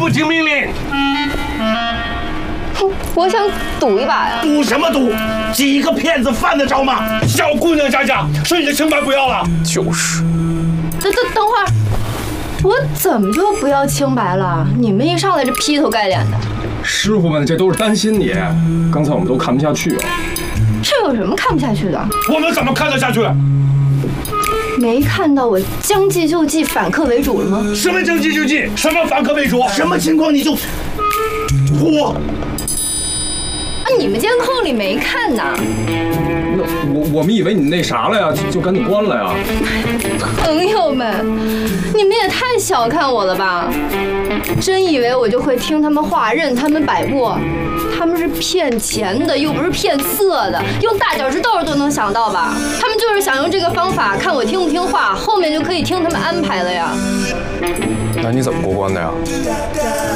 不听命令。 我想赌一把呀。 赌什么赌？几个骗子犯得着吗？小姑娘家家，说你的清白不要了。 就是。 等会儿，我怎么就不要清白了？你们一上来就劈头盖脸的。 师傅们这都是担心你，刚才我们都看不下去了。 这有什么看不下去的？ 我们怎么看得下去？ 没看到我将计就计，反客为主了吗？ 什么将计就计？什么反客为主？什么情况你就我？ 你们监控里没看呐？ 那我们以为你那啥了呀，就赶紧关了呀。 朋友们，你们也太小看我了吧！真以为我就会听他们话，任他们摆布？他们是骗钱的，又不是骗色的，用大脚趾头都能想到吧？他们就是想用这个方法看我听不听话，后面就可以听他们安排了呀。 那你怎么过关的呀？